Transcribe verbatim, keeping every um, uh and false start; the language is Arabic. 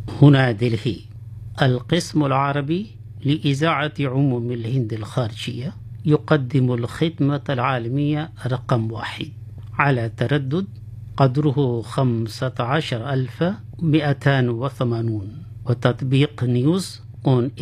هنا دلهي. القسم العربي لإذاعة عموم الهند الخارجية يقدم الخدمة العالمية رقم واحد على تردد قدره خمسة عشر ألف ومئتان وثمانون، وتطبيق نيوز أون